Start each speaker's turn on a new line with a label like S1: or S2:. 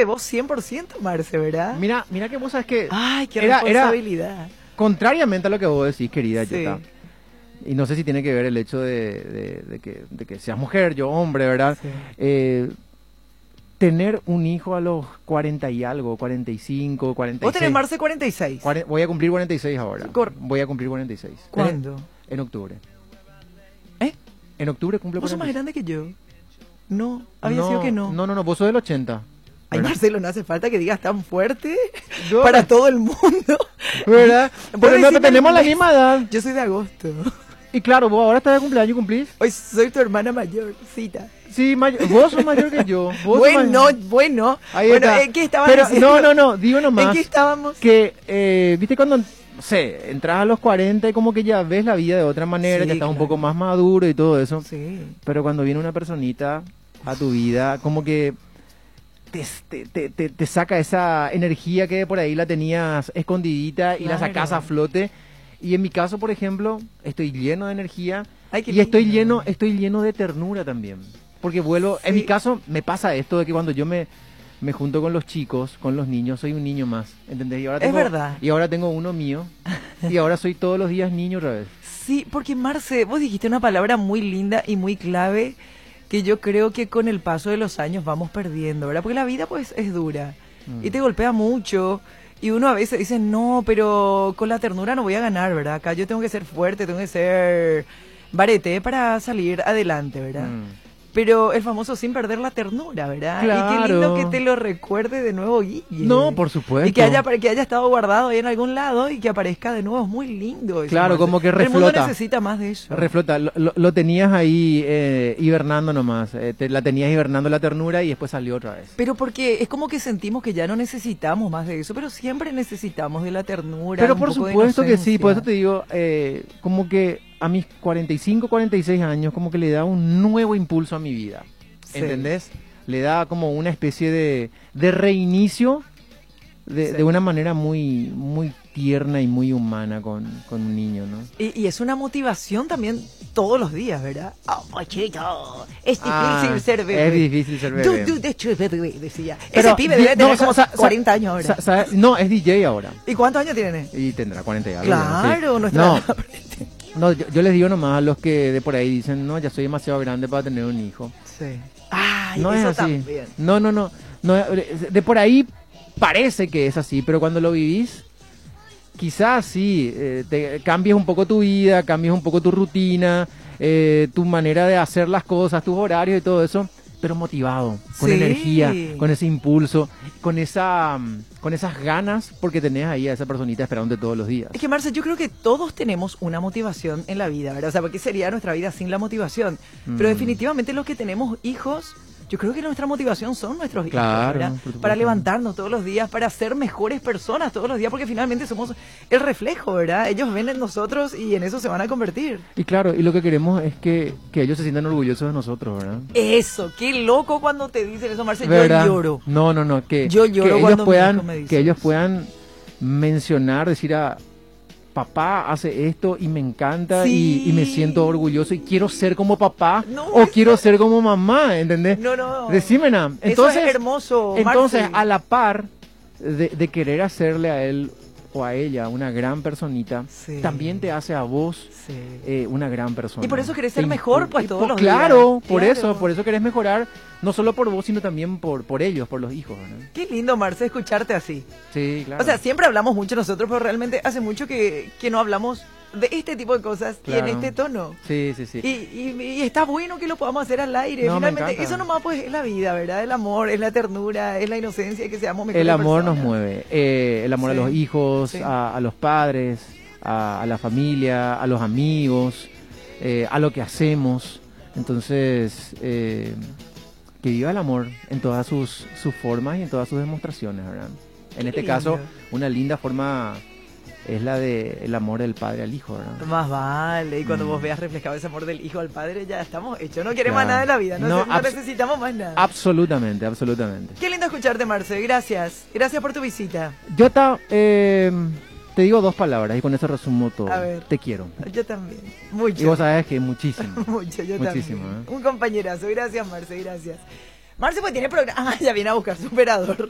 S1: de vos 100%, Marce, ¿verdad?
S2: Mira que vos sabes que
S1: Ay, qué
S2: era
S1: responsabilidad.
S2: contrariamente a lo que vos decís, querida
S1: Sí.
S2: Yeta. Y no sé si tiene que ver el hecho de que seas mujer, yo hombre, ¿verdad?
S1: Sí.
S2: Tener un hijo a los 40 y algo, 45, 46.
S1: Vos tenés Marce 46.
S2: Voy a cumplir 46 ahora. Voy a cumplir 46.
S1: ¿Cuándo?
S2: En octubre.
S1: ¿Eh?
S2: En octubre cumple
S1: Vos sos
S2: 46.
S1: más grande que yo. No, había sido que no.
S2: No, vos sos del 80.
S1: Ay,
S2: ¿verdad?
S1: Marcelo, no hace falta que digas tan fuerte
S2: No.
S1: para todo el mundo.
S2: ¿Verdad?
S1: Vos
S2: Pero no,
S1: decime
S2: tenemos
S1: el
S2: la
S1: mes.
S2: misma edad.
S1: Yo soy de agosto.
S2: Y claro, vos ahora estás de cumpleaños y cumplís.
S1: Hoy soy tu hermana mayor, cita.
S2: Sí, vos sos mayor que yo. Vos sos
S1: Bueno,
S2: mayor.
S1: bueno.
S2: Ahí
S1: Bueno,
S2: está.
S1: ¿en qué estabas
S2: Pero,
S1: diciendo?
S2: no, digo nomás.
S1: ¿En qué estábamos?
S2: Que, viste cuando, no sé, entras a los 40 y como que ya ves la vida de otra manera,
S1: Sí,
S2: ya estás un
S1: claro.
S2: poco más maduro y todo eso.
S1: Sí.
S2: Pero cuando viene una personita a tu vida, como que te saca esa energía que por ahí la tenías escondidita y la
S1: Claro.
S2: sacas a flote. Y en mi caso, por ejemplo, estoy lleno de energía
S1: Ay, qué
S2: y estoy
S1: lindo.
S2: lleno de ternura también. Porque vuelvo,
S1: Sí.
S2: en mi caso me pasa esto de que cuando yo me junto con los chicos, con los niños, soy un niño más, ¿entendés? Y ahora
S1: Es
S2: tengo,
S1: verdad.
S2: Y ahora tengo uno mío y ahora soy todos los días niño otra vez.
S1: Sí, porque Marce, vos dijiste una palabra muy linda y muy clave que yo creo que con el paso de los años vamos perdiendo, ¿verdad? Porque la vida pues es dura y te golpea mucho y uno a veces dice, no, pero con la ternura no voy a ganar, ¿verdad? Acá yo tengo que ser fuerte, tengo que ser varete para salir adelante, ¿verdad? Pero el famoso sin perder la ternura, ¿verdad?
S2: Claro.
S1: Y qué lindo que te lo recuerde de nuevo, Guille.
S2: No, por supuesto.
S1: Y que haya estado guardado ahí en algún lado y que aparezca de nuevo, es muy lindo eso,
S2: Claro,
S1: Marce.
S2: como que
S1: El mundo
S2: reflota.
S1: necesita más de eso.
S2: Reflota, lo tenías ahí hibernando nomás, la tenías hibernando la ternura y después salió otra vez.
S1: Pero porque es como que sentimos que ya no necesitamos más de eso, pero siempre necesitamos de la ternura.
S2: Pero
S1: un
S2: por
S1: poco de
S2: supuesto que sí,
S1: inocencia.
S2: por eso te digo, como que a mis 45, 46 años, como que le da un nuevo impulso a mi vida,
S1: Sí.
S2: ¿entendés? Le da como una especie de reinicio
S1: Sí.
S2: de una manera muy, muy tierna y muy humana con un niño, ¿no?
S1: Y es una motivación también todos los días, ¿verdad? Oh, pochito, es difícil
S2: Ah,
S1: ser bebé.
S2: es difícil ser bebé.
S1: De hecho, es bebé, decía.
S2: Pero
S1: Ese pibe debe
S2: no,
S1: tener
S2: o sea,
S1: 40 años ahora.
S2: No, es DJ ahora.
S1: ¿Y cuántos años tiene?
S2: Y tendrá 40 y algo.
S1: Claro,
S2: sí.
S1: nuestra
S2: No,
S1: edad.
S2: no yo les digo nomás a los que de por ahí dicen, no, ya soy demasiado grande para tener un hijo.
S1: Sí. Ay,
S2: No es
S1: eso
S2: así.
S1: también.
S2: No, de por ahí parece que es así, pero cuando lo vivís, quizás sí, te cambies un poco tu vida, cambies un poco tu rutina, tu manera de hacer las cosas, tus horarios y todo eso, pero motivado, con
S1: Sí.
S2: energía, con ese impulso, con esas ganas, porque tenés ahí a esa personita esperándote todos los días.
S1: Es que, Marce, yo creo que todos tenemos una motivación en la vida, ¿verdad? O sea, ¿qué sería nuestra vida sin la motivación? Pero definitivamente los que tenemos hijos, yo creo que nuestra motivación son nuestros hijos,
S2: Claro,
S1: ¿verdad?
S2: por supuesto.
S1: Para levantarnos todos los días, para ser mejores personas todos los días, porque finalmente somos el reflejo, ¿verdad? Ellos ven en nosotros y en eso se van a convertir.
S2: Y claro, y lo que queremos es que ellos se sientan orgullosos de nosotros, ¿verdad?
S1: Eso, qué loco cuando te dicen eso, Marce,
S2: ¿Verdad?
S1: yo lloro.
S2: No, que,
S1: Yo lloro
S2: que ellos
S1: cuando mi
S2: puedan,
S1: hijo me dice
S2: que ellos
S1: eso.
S2: puedan mencionar, decir papá hace esto y me encanta
S1: Sí.
S2: y me siento orgulloso y quiero ser como papá
S1: No,
S2: o
S1: eso-
S2: quiero ser como mamá, ¿entendés?
S1: No.
S2: Decime, Nam. Entonces,
S1: eso es hermoso,
S2: entonces
S1: Marce.
S2: a la par de querer hacerle a él o a ella una gran personita,
S1: Sí.
S2: también te hace a vos
S1: Sí.
S2: una gran persona.
S1: Y por eso querés
S2: Te
S1: ser mejor,
S2: impul-
S1: pues,
S2: y
S1: todos los
S2: claro,
S1: días.
S2: por
S1: Claro.
S2: por eso querés mejorar, no solo por vos, sino también por ellos, por los hijos, ¿no?
S1: Qué lindo, Marce, escucharte así.
S2: Sí, claro.
S1: O sea, siempre hablamos mucho nosotros, pero realmente hace mucho que no hablamos de este tipo de cosas y
S2: Claro.
S1: en este tono.
S2: Sí.
S1: Y está bueno que lo podamos hacer al aire.
S2: No, me
S1: Finalmente,
S2: encanta.
S1: eso nomás pues es la vida, ¿verdad? El amor, es la ternura, es la inocencia, que seamos mejores
S2: El amor
S1: personas.
S2: nos mueve, el amor
S1: Sí.
S2: a los hijos,
S1: Sí.
S2: a los padres, a la familia, a los amigos, a lo que hacemos. Entonces, que viva el amor en todas sus formas y en todas sus demostraciones, ¿verdad? En
S1: Qué
S2: este
S1: lindo.
S2: caso, una linda forma es la de el amor del padre al hijo, ¿verdad?
S1: Más vale, y cuando vos veas reflejado ese amor del hijo al padre, ya estamos hechos. No queremos
S2: Claro.
S1: más nada de la vida, no,
S2: No,
S1: no necesitamos más nada.
S2: Absolutamente.
S1: Qué lindo escucharte, Marce. Gracias. Gracias por tu visita.
S2: Jota, te digo 2 palabras y con eso resumo todo.
S1: A ver.
S2: Te quiero.
S1: Yo también. Mucho.
S2: Y vos sabés que muchísimo.
S1: Mucho, yo
S2: Muchísimo,
S1: también.
S2: ¿eh?
S1: Un compañerazo. Gracias, Marce, gracias. Marce pues tiene programa. Ah, ya viene a buscar su operador.